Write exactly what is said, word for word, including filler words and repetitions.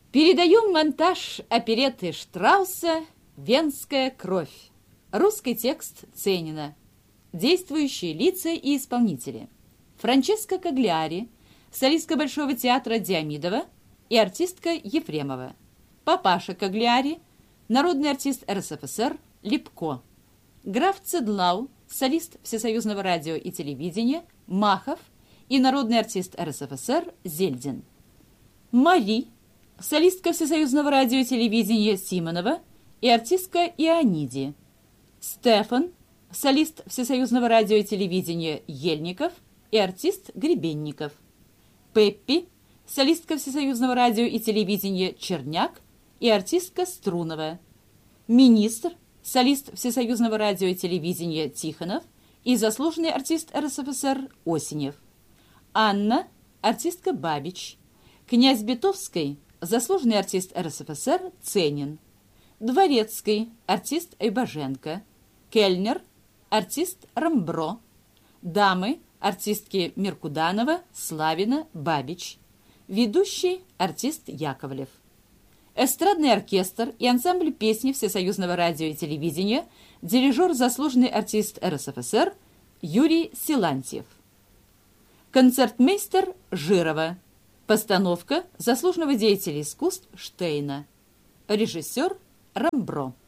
Передаем монтаж оперетты Штрауса «Венская кровь». Русский текст Ценина. Действующие лица и исполнители. Франческа Кагляри, солистка Большого театра Диамидова и артистка Ефремова. Папаша Кагляри, народный артист эр эс эф эс эр Липко. Граф Цедлау, солист Всесоюзного радио и телевидения Махов и народный артист эр эс эф эс эр Зельдин. Мари, солистка Всесоюзного радио и телевидения Симонова и артистка Иониди. Стефан, солист Всесоюзного радио и телевидения Ельников и артист Гребенников. Пеппи, солистка Всесоюзного радио и телевидения Черняк и артистка Струнова. Министр, солист Всесоюзного радио и телевидения Тихонов и заслуженный артист эр эс эф эс эр Осенев. Анна, артистка Бабич. Князь Битовский, заслуженный артист эр эс эф эс эр Ценин. Дворецкий, артист Эйбаженко. Кельнер, артист Рамбро. Дамы, артистки Меркуданова, Славина, Бабич. Ведущий, артист Яковлев. Эстрадный оркестр и ансамбль песни Всесоюзного радио и телевидения, дирижер, заслуженный артист эр эс эф эс эр Юрий Силантьев. Концертмейстер Жирова. Постановка заслуженного деятеля искусств Штейна. Режиссер Рамбро.